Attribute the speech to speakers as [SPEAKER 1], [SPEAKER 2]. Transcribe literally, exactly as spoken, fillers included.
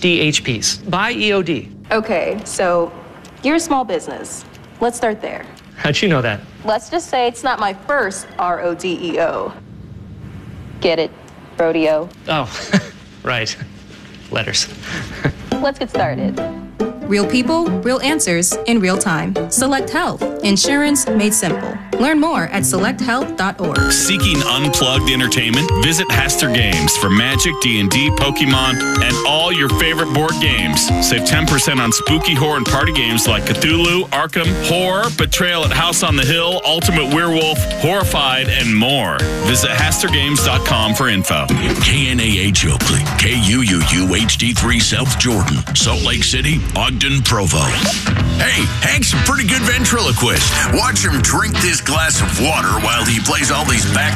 [SPEAKER 1] D H Ps. Buy E O D.
[SPEAKER 2] Okay, so you're a small business. Let's start there.
[SPEAKER 1] How'd you know that?
[SPEAKER 2] Let's just say it's not my first R O D E O. Get it? Rodeo.
[SPEAKER 1] Oh, right. Letters.
[SPEAKER 2] Let's get started.
[SPEAKER 3] Real people, real answers in real time. Select Health. Insurance made simple. Learn more at select health dot org.
[SPEAKER 4] Seeking unplugged entertainment? Visit Haster Games for Magic, D and D, Pokemon, and all your favorite board games. Save ten percent on spooky horror and party games like Cthulhu, Arkham, Horror, Betrayal at House on the Hill, Ultimate Werewolf, Horrified, and more. Visit haster games dot com for info.
[SPEAKER 5] K N A H Oakley, K U U U H D three South Jordan, Salt Lake City, Ogden, Provo. Hey, Hank's a pretty good ventriloquist. Watch him drink this glass of water while he plays all these back